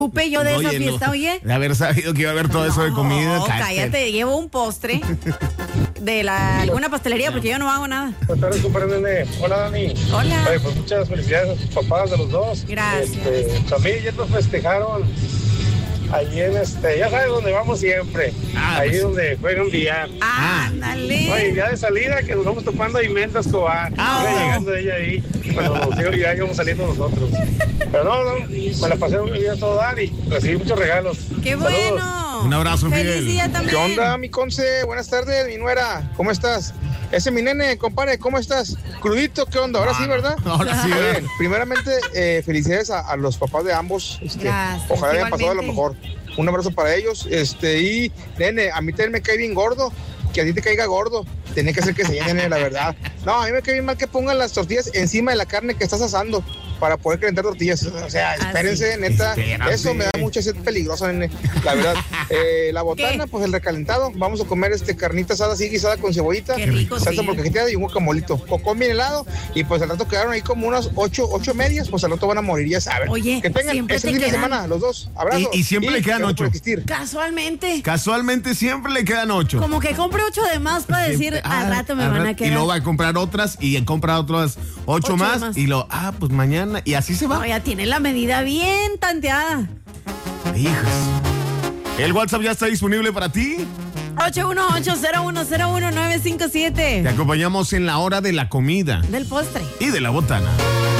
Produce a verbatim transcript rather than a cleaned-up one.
ocupé yo de Oye, esa fiesta, no. oye. De haber sabido que iba a haber todo eso de comida. No, cállate, llevo un postre de la alguna pastelería porque yo no hago nada. Buenas tardes, compadre Nene. Hola, Dani. Hola. Oye, pues muchas felicidades a tus papás de los dos. Gracias. Este, también ya nos festejaron ahí en este, ya sabes dónde vamos siempre. Ah, ahí pues. donde juega un día. Ándale. Oye, ya de salida que nos vamos topando a Imelda Escobar. Ah. Iba llegando ella ahí. Cuando nos digo, ya íbamos saliendo nosotros. Pero no, no, me la pasé muy bien a todo dar y recibí muchos regalos. ¡Qué Saludos. bueno! Un abrazo, ¡Feliz Fidel. día también! ¿Qué onda, mi conce? Buenas tardes, mi nuera. ¿Cómo estás? Ese mi nene, compadre, ¿cómo estás? ¿Crudito? ¿Qué onda? Ahora sí, ¿verdad? Ahora sí, Muy ¿verdad? bien. Primeramente, eh, felicidades a, a los papás de ambos. Este, Gracias, ojalá hayan pasado lo igualmente. mejor. Un abrazo para ellos. Este, y, nene, a mí también me cae bien gordo. Que a ti te caiga gordo. Tiene que ser que se llene, la verdad. No, a mí me cae bien mal que pongan las tortillas encima de la carne que estás asando para poder calentar tortillas. O sea, espérense, neta. Espérate. Eso me da mucha sed peligrosa, nene. La verdad. Eh, la botana, ¿Qué? pues el recalentado. Vamos a comer este carnita asada así guisada con cebollita. Qué rico, Salsa sí. molcajeteada y un guacamolito. Cocón bien helado. Y pues al rato quedaron ahí como unas ocho, ocho medias. Pues al rato van a morir, ya saben. Oye, que tengan siempre ese te fin de quedan. semana, los dos. Abrazos. Y- y siempre le quedan gracias ocho. por existir. Casualmente. Casualmente siempre le quedan ocho. Como que compre ocho de más para decir, Ah, al rato me al van a rato- quedar. Y luego va a comprar otras y compra otras ocho, Ocho más, más. y lo, ah, pues mañana. Y así se va. No, ya tiene la medida bien tanteada. Hijas. El WhatsApp ya está disponible para ti. ocho uno ocho, cero uno cero uno, nueve cinco siete. Te acompañamos en la hora de la comida Del postre. y de la botana.